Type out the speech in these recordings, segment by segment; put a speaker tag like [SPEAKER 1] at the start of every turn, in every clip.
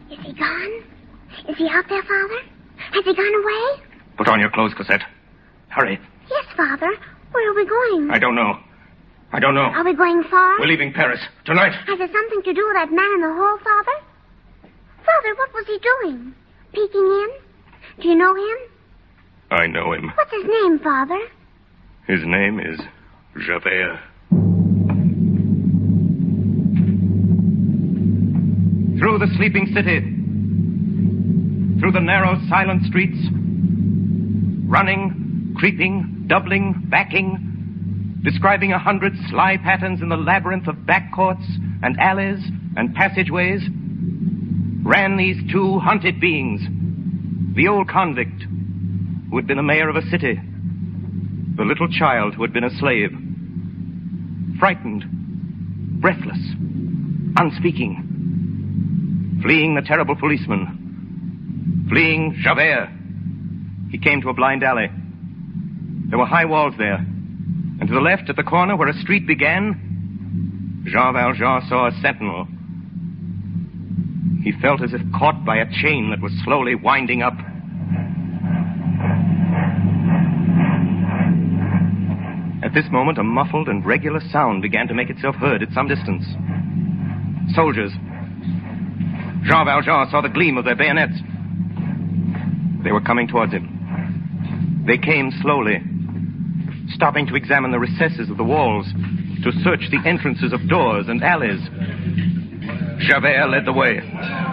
[SPEAKER 1] Is he gone? Is he out there, Father? Has he gone away?
[SPEAKER 2] Put on your clothes, Cosette. Hurry.
[SPEAKER 1] Yes, Father. Where are we going?
[SPEAKER 2] I don't know.
[SPEAKER 1] Are we going far?
[SPEAKER 2] We're leaving Paris. Tonight.
[SPEAKER 1] Has it something to do with that man in the hall, Father? Father, what was he doing? Peeking in? Do you know him?
[SPEAKER 2] I know him.
[SPEAKER 1] What's his name, Father?
[SPEAKER 2] His name is Javert. Through the sleeping city, through the narrow, silent streets, running, creeping, doubling, backing, describing 100 sly patterns in the labyrinth of back courts and alleys and passageways, ran these two hunted beings. The old convict who had been a mayor of a city, the little child who had been a slave, frightened, breathless, unspeaking, fleeing the terrible policeman, fleeing Javert. He came to a blind alley. There were high walls there, and to the left at the corner where a street began, Jean Valjean saw a sentinel. He felt as if caught by a chain that was slowly winding up. At this moment, a muffled and regular sound began to make itself heard at some distance. Soldiers. Jean Valjean saw the gleam of their bayonets. They were coming towards him. They came slowly, stopping to examine the recesses of the walls, to search the entrances of doors and alleys. Javert led the way.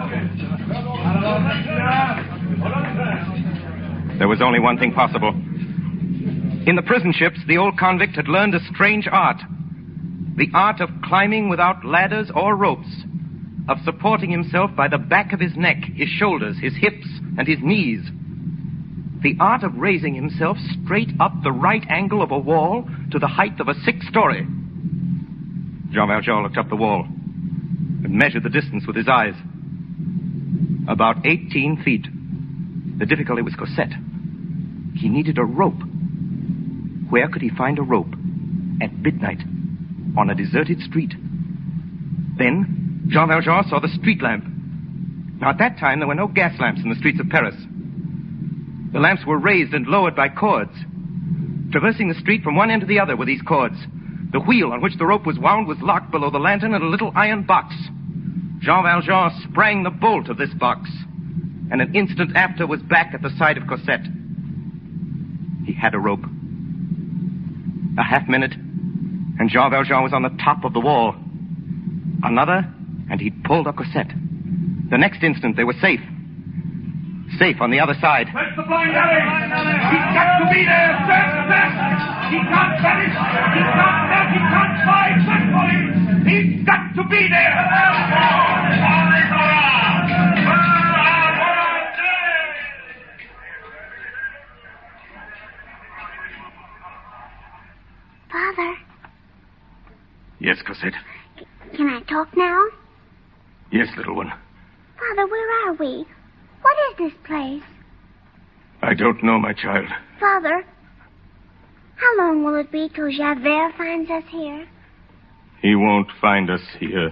[SPEAKER 2] There was only one thing possible. In the prison ships, the old convict had learned a strange art. The art of climbing without ladders or ropes, of supporting himself by the back of his neck, his shoulders, his hips, and his knees. The art of raising himself straight up the right angle of a wall to the height of a 6th story. Jean Valjean looked up the wall and measured the distance with his eyes. About 18 feet. The difficulty was Cosette. He needed a rope. Where could he find a rope? At midnight, on a deserted street. Then, Jean Valjean saw the street lamp. Now, at that time, there were no gas lamps in the streets of Paris. The lamps were raised and lowered by cords. Traversing the street from one end to the other were these cords. The wheel on which the rope was wound was locked below the lantern in a little iron box. Jean Valjean sprang the bolt of this box, and an instant after was back at the side of Cosette. He had a rope. A half minute, and Jean Valjean was on the top of the wall. Another, and he'd pulled up Cosette. The next instant, they were safe. Safe on the other side.
[SPEAKER 3] Search the blind alley! He's got to be there! Search! He can't vanish! He can't melt! He can't fly! Search for him! He's got to be there!
[SPEAKER 1] Father.
[SPEAKER 2] Yes, Cosette.
[SPEAKER 1] Can I talk now?
[SPEAKER 2] Yes, little one.
[SPEAKER 1] Father, where are we? What is this place?
[SPEAKER 2] I don't know, my child.
[SPEAKER 1] Father, how long will it be till Javert finds us here?
[SPEAKER 2] He won't find us here.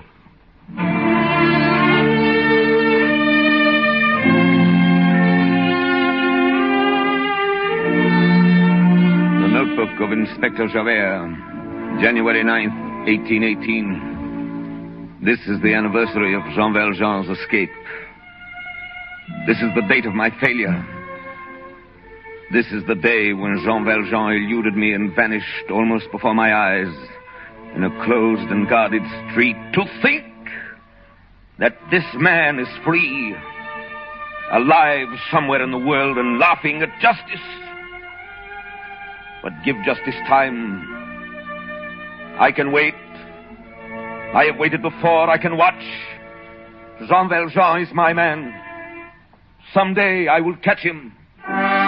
[SPEAKER 4] The notebook of Inspector Javert, January 9th, 1818. This is the anniversary of Jean Valjean's escape. This is the date of my failure. This is the day when Jean Valjean eluded me and vanished almost before my eyes in a closed and guarded street. To think that this man is free, alive somewhere in the world and laughing at justice. But give justice time. I can wait. I have waited before. I can watch. Jean Valjean is my man. Someday I will catch him.